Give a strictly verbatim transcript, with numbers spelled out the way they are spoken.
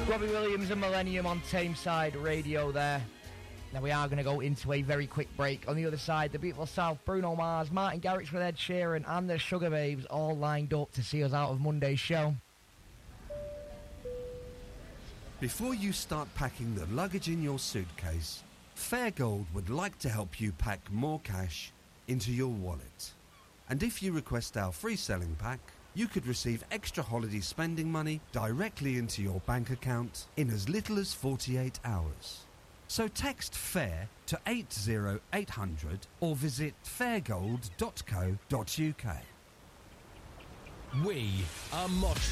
Robbie Williams and Millennium on Tameside Radio there. Now we are going to go into a very quick break. On the other side, the beautiful South, Bruno Mars, Martin Garrix with Ed Sheeran and the Sugar Babes all lined up to see us out of Monday's show. Before you start packing the luggage in your suitcase, Fairgold would like to help you pack more cash into your wallet. And if you request our free selling pack, you could receive extra holiday spending money directly into your bank account in as little as forty-eight hours. So text FAIR to eight zero eight hundred or visit fairgold dot co dot uk. We are Mosh